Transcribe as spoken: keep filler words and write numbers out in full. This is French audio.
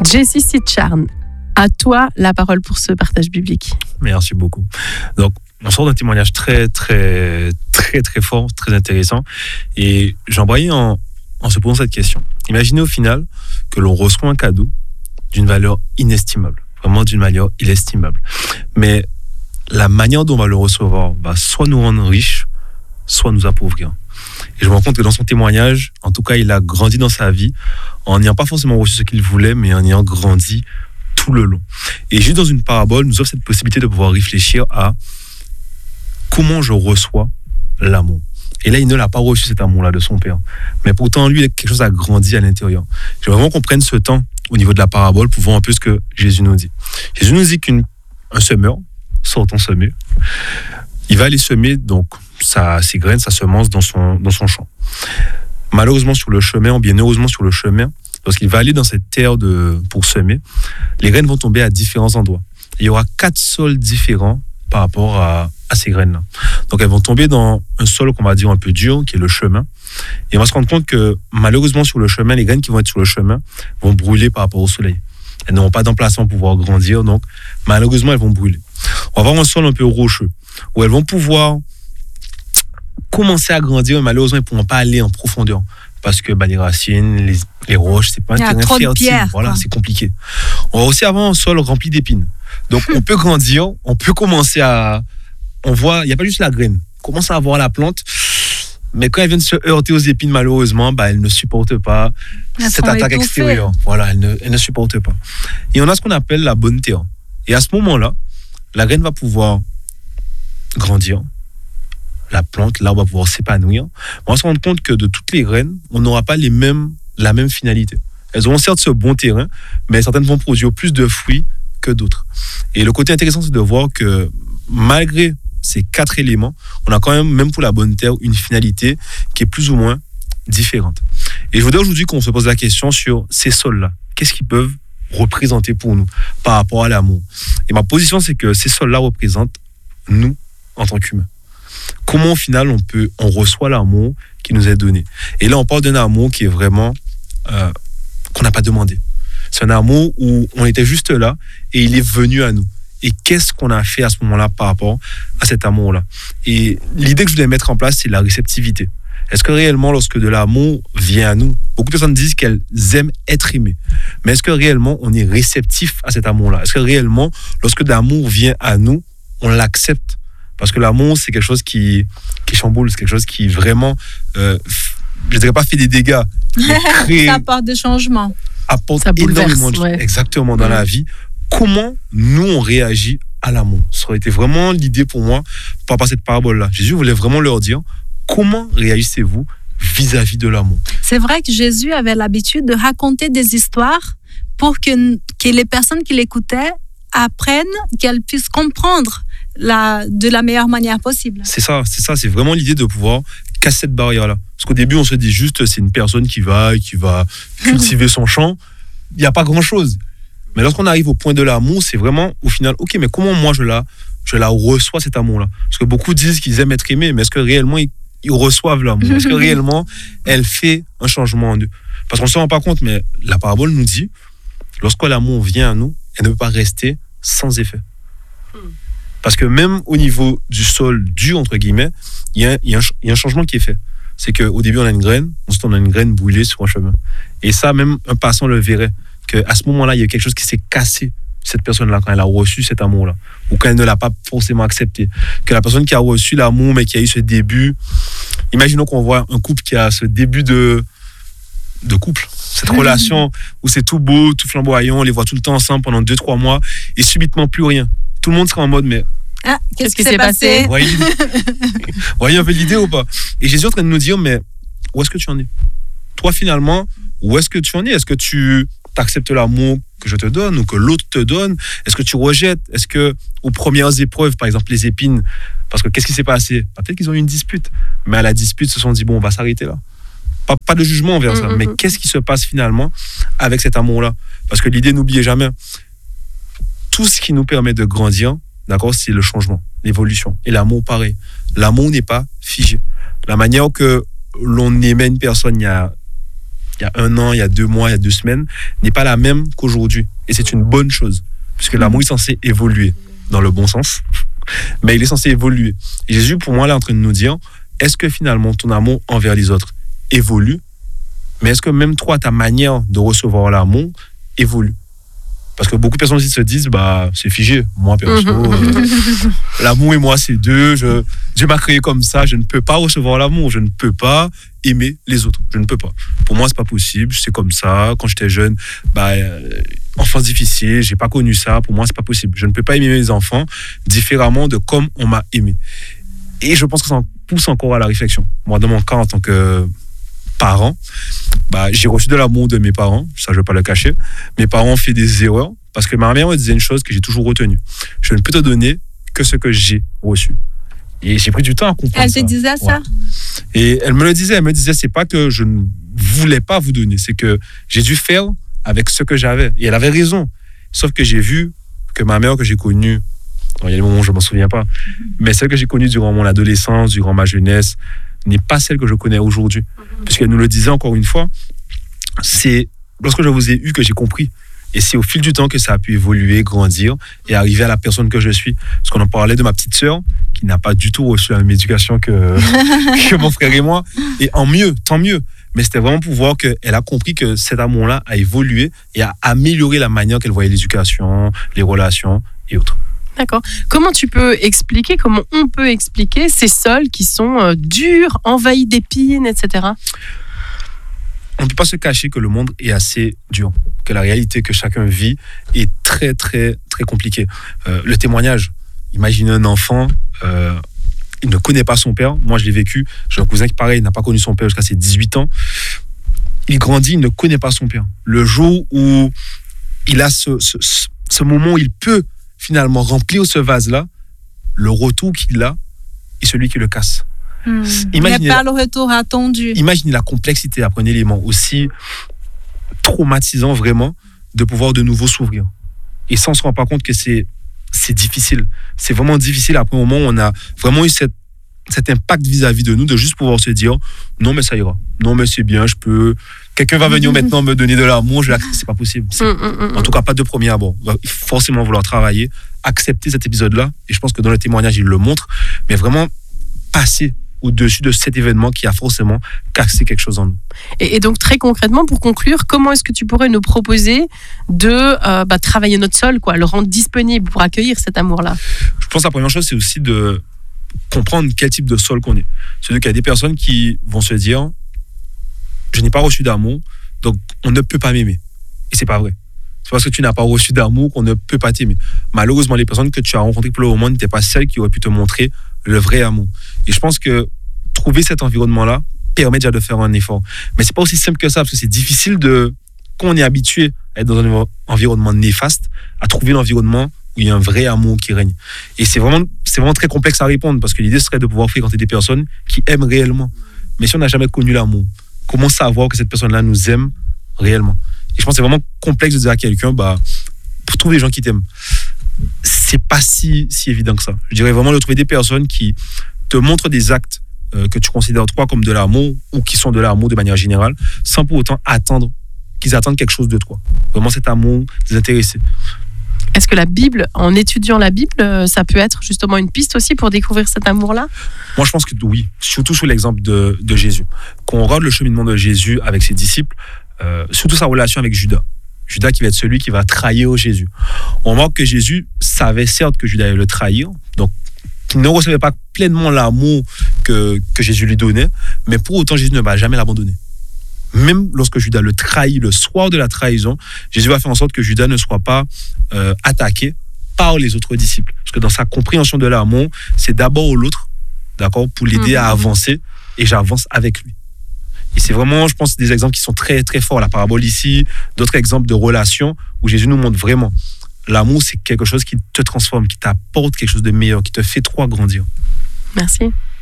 Jesse Sitcharn, à toi la parole pour ce partage biblique. Merci beaucoup. Donc, on sort d'un témoignage très, très, très, très fort, très intéressant. Et j'embrayais en, en se posant cette question. Imaginez au final que l'on reçoit un cadeau d'une valeur inestimable, vraiment d'une valeur inestimable. Mais la manière dont on va le recevoir va soit nous rendre riches, soit nous appauvrir. Et je me rends compte que dans son témoignage, en tout cas, il a grandi dans sa vie en n'ayant pas forcément reçu ce qu'il voulait, mais en ayant grandi tout le long. Et juste dans une parabole, nous offre cette possibilité de pouvoir réfléchir à comment je reçois l'amour. Et là, il ne l'a pas reçu, cet amour-là, de son père. Mais pourtant, lui, quelque chose a grandi à l'intérieur. J'aimerais vraiment qu'on prenne ce temps au niveau de la parabole pour voir un peu ce que Jésus nous dit. Jésus nous dit qu'un semeur, sortant semer, il va aller semer donc sa, ses graines, sa semence dans son, dans son champ. Malheureusement sur le chemin, ou bien heureusement sur le chemin, lorsqu'il va aller dans cette terre de, pour semer, les graines vont tomber à différents endroits. Il y aura quatre sols différents par rapport à, à ces graines-là. Donc elles vont tomber dans un sol qu'on va dire un peu dur, qui est le chemin. Et on va se rendre compte que malheureusement sur le chemin, les graines qui vont être sur le chemin vont brûler par rapport au soleil. Elles n'auront pas d'emplacement pour pouvoir grandir, donc malheureusement elles vont brûler. On va avoir un sol un peu rocheux, où elles vont pouvoir commencer à grandir, mais malheureusement, ils ne pourront pas aller en profondeur. Parce que bah, les racines, les, les roches, c'est pas un terrain fertile. Pierre, voilà, quoi. C'est compliqué. On va aussi avoir un sol rempli d'épines. Donc, on peut grandir, on peut commencer à... On voit, il n'y a pas juste la graine. On commence à avoir la plante, mais quand elle vient de se heurter aux épines, malheureusement, bah, elle ne supporte pas elles cette attaque étouffées. Extérieure. Voilà, elle ne, elle ne supporte pas. Et on a ce qu'on appelle la bonne terre. Et à ce moment-là, la graine va pouvoir grandir. La plante, l'arbre va pouvoir s'épanouir. On va se rendre compte que de toutes les graines, on n'aura pas les mêmes, la même finalité. Elles auront certes ce bon terrain, mais certaines vont produire plus de fruits que d'autres. Et le côté intéressant, c'est de voir que malgré ces quatre éléments, on a quand même, même pour la bonne terre, une finalité qui est plus ou moins différente. Et je voudrais aujourd'hui qu'on se pose la question sur ces sols-là. Qu'est-ce qu'ils peuvent représenter pour nous par rapport à l'amour? Et ma position, c'est que ces sols-là représentent nous en tant qu'humains. Comment au final on peut, on reçoit l'amour qui nous est donné. Et là on parle d'un amour qui est vraiment euh, qu'on n'a pas demandé. C'est un amour où on était juste là et il est venu à nous. Et qu'est-ce qu'on a fait à ce moment-là par rapport à cet amour-là? Et l'idée que je voulais mettre en place, c'est la réceptivité. Est-ce que réellement, lorsque de l'amour vient à nous, beaucoup de personnes disent qu'elles aiment être aimées, mais est-ce que réellement on est réceptif à cet amour-là? Est-ce que réellement, lorsque de l'amour vient à nous, on l'accepte? Parce que l'amour, c'est quelque chose qui, qui chamboule, c'est quelque chose qui vraiment, euh, je ne dirais pas fait des dégâts, mais crée, ça apporte des changements. Apporte énormément de choses, ouais. Exactement, dans mmh. la vie. Comment nous, on réagit à l'amour? Ça aurait été vraiment l'idée pour moi, par rapport à cette parabole-là. Jésus voulait vraiment leur dire, comment réagissez-vous vis-à-vis de l'amour? C'est vrai que Jésus avait l'habitude de raconter des histoires pour que, que les personnes qui l'écoutaient apprennent, qu'elles puissent comprendre La, de la meilleure manière possible. C'est ça, c'est ça, c'est vraiment l'idée de pouvoir casser cette barrière-là. Parce qu'au début, on se dit juste, c'est une personne qui va, qui va cultiver son champ. Il n'y a pas grand-chose. Mais lorsqu'on arrive au point de l'amour, c'est vraiment, au final, ok, mais comment moi je la, je la reçois, cet amour-là? Parce que beaucoup disent qu'ils aiment être aimés, mais est-ce que réellement ils, ils reçoivent l'amour? Est-ce que réellement elle fait un changement en eux? Parce qu'on ne se rend pas compte, mais la parabole nous dit, lorsque l'amour vient à nous, elle ne peut pas rester sans effet. Parce que même au niveau du sol dur, entre guillemets, il y a, il y a, un, il y a un changement qui est fait. C'est qu'au début, on a une graine, ensuite on a une graine brûlée sur un chemin. Et ça, même un passant le verrait, qu'à ce moment-là, il y a quelque chose qui s'est cassé, cette personne-là, quand elle a reçu cet amour-là, ou quand elle ne l'a pas forcément accepté. Que la personne qui a reçu l'amour, mais qui a eu ce début, imaginons qu'on voit un couple qui a ce début de, de couple, cette relation où c'est tout beau, tout flamboyant, on les voit tout le temps ensemble pendant deux trois mois, et subitement plus rien. Tout le monde sera en mode, mais ah, qu'est-ce, qu'est-ce qui s'est passé, passé? Vous voyez, vous voyez un peu l'idée ou pas? Et Jésus est en train de nous dire, mais où est-ce que tu en es? Toi, finalement, où est-ce que tu en es? Est-ce que tu acceptes l'amour que je te donne ou que l'autre te donne? Est-ce que tu rejettes? Est-ce que aux premières épreuves, par exemple les épines, parce que qu'est-ce qui s'est passé? Bah, peut-être qu'ils ont eu une dispute, mais à la dispute, ils se sont dit, bon, on va s'arrêter là. Pas, pas de jugement envers ça, mmh, mais mmh. Qu'est-ce qui se passe finalement avec cet amour-là? Parce que l'idée, n'oubliez jamais, tout ce qui nous permet de grandir, d'accord, c'est le changement, l'évolution. Et l'amour, pareil. L'amour n'est pas figé. La manière que l'on aimait une personne il y a il y a un an, il y a deux mois, il y a deux semaines, n'est pas la même qu'aujourd'hui. Et c'est une bonne chose, puisque l'amour est censé évoluer dans le bon sens, mais il est censé évoluer. Et Jésus, pour moi, là, est en train de nous dire, est-ce que finalement ton amour envers les autres évolue, mais est-ce que même toi, ta manière de recevoir l'amour évolue? Parce que beaucoup de personnes aussi se disent, bah, c'est figé. Moi, perso, euh, l'amour et moi, c'est deux. Je, Dieu m'a créé comme ça. Je ne peux pas recevoir l'amour. Je ne peux pas aimer les autres. Je ne peux pas. Pour moi, c'est pas possible. C'est comme ça. Quand j'étais jeune, bah, euh, enfance difficile, j'ai pas connu ça. Pour moi, c'est pas possible. Je ne peux pas aimer mes enfants différemment de comme on m'a aimé. Et je pense que ça en pousse encore à la réflexion. Moi, dans mon cas, en tant que parent, bah, j'ai reçu de l'amour de mes parents, ça je ne vais pas le cacher. Mes parents ont fait des erreurs parce que ma mère me disait une chose que j'ai toujours retenue. Je ne peux te donner que ce que j'ai reçu. Et j'ai pris du temps à comprendre Elle ça. te disait ça? Ouais. Et elle me le disait, elle me disait, c'est pas que je ne voulais pas vous donner, c'est que j'ai dû faire avec ce que j'avais. Et elle avait raison. Sauf que j'ai vu que ma mère que j'ai connue, il y a des moments où je ne m'en souviens pas, mais celle que j'ai connue durant mon adolescence, durant ma jeunesse, n'est pas celle que je connais aujourd'hui. Mmh. Puisqu'elle nous le disait encore une fois, c'est lorsque je vous ai eu que j'ai compris. Et c'est au fil du temps que ça a pu évoluer, grandir et arriver à la personne que je suis. Parce qu'on en parlait de ma petite sœur, qui n'a pas du tout reçu la même éducation que, que mon frère et moi. Et en mieux, tant mieux. Mais c'était vraiment pour voir qu'elle a compris que cet amour-là a évolué et a amélioré la manière qu'elle voyait l'éducation, les relations et autres. D'accord. Comment tu peux expliquer, comment on peut expliquer ces sols qui sont euh, durs, envahis d'épines, et cetera? On ne peut pas se cacher que le monde est assez dur, que la réalité que chacun vit est très, très, très compliquée. Euh, le témoignage, imaginez un enfant, euh, il ne connaît pas son père. Moi, je l'ai vécu. J'ai un cousin qui, pareil, n'a pas connu son père jusqu'à ses dix-huit ans. Il grandit, il ne connaît pas son père. Le jour où il a ce, ce, ce moment où il peut finalement remplir ce vase-là, le retour qu'il a est celui qui le casse. Mmh. Imaginez, pas le retour attendu. Imaginez la complexité, après un élément aussi traumatisant vraiment, de pouvoir de nouveau s'ouvrir. Et ça, on ne se rend pas compte que c'est, c'est difficile. C'est vraiment difficile après un moment où on a vraiment eu cette, cet impact vis-à-vis de nous, de juste pouvoir se dire non mais ça ira, non mais c'est bien, je peux... Quelqu'un va venir maintenant me donner de l'amour, je l'accepte. C'est pas possible. C'est... En tout cas, pas de premier abord. Il va forcément vouloir travailler, accepter cet épisode-là. Et je pense que dans le témoignage, il le montre. Mais vraiment passer au-dessus de cet événement qui a forcément cassé quelque chose en nous. Et, et donc, très concrètement, pour conclure, comment est-ce que tu pourrais nous proposer de euh, bah, travailler notre sol, quoi, le rendre disponible pour accueillir cet amour-là? Je pense que la première chose, c'est aussi de comprendre quel type de sol qu'on est. C'est-à-dire qu'il y a des personnes qui vont se dire je n'ai pas reçu d'amour, donc on ne peut pas m'aimer. Et c'est pas vrai. C'est parce que tu n'as pas reçu d'amour qu'on ne peut pas t'aimer. Malheureusement, les personnes que tu as rencontrées pour le moment n'étaient pas celles qui auraient pu te montrer le vrai amour. Et je pense que trouver cet environnement-là permet déjà de faire un effort. Mais c'est pas aussi simple que ça, parce que c'est difficile de, quand on est habitué à être dans un environnement néfaste, à trouver l'environnement où il y a un vrai amour qui règne. Et c'est vraiment, c'est vraiment très complexe à répondre, parce que l'idée serait de pouvoir fréquenter des personnes qui aiment réellement. Mais si on n'a jamais connu l'amour, comment savoir que cette personne-là nous aime réellement? Et je pense que c'est vraiment complexe de dire à quelqu'un, bah, pour trouver des gens qui t'aiment, c'est pas si, si évident que ça. Je dirais vraiment de trouver des personnes qui te montrent des actes euh, que tu considères toi comme de l'amour ou qui sont de l'amour de manière générale, sans pour autant attendre qu'ils attendent quelque chose de toi. Vraiment cet amour désintéressé. Est-ce que la Bible, en étudiant la Bible, ça peut être justement une piste aussi pour découvrir cet amour-là? Moi, je pense que oui, surtout sur l'exemple de, de Jésus. Quand on regarde le cheminement de Jésus avec ses disciples, euh, surtout sa relation avec Judas. Judas qui va être celui qui va trahir Jésus. On remarque que Jésus savait certes que Judas allait le trahir, donc il ne recevait pas pleinement l'amour que, que Jésus lui donnait, mais pour autant, Jésus ne va jamais l'abandonner. Même lorsque Judas le trahit le soir de la trahison, Jésus va faire en sorte que Judas ne soit pas euh, attaqué par les autres disciples. Parce que dans sa compréhension de l'amour, c'est d'abord l'autre, d'accord, pour l'aider mmh. à avancer, et j'avance avec lui. Et c'est vraiment, je pense, des exemples qui sont très, très forts. La parabole ici, d'autres exemples de relations où Jésus nous montre vraiment l'amour, c'est quelque chose qui te transforme, qui t'apporte quelque chose de meilleur, qui te fait trop grandir. Merci.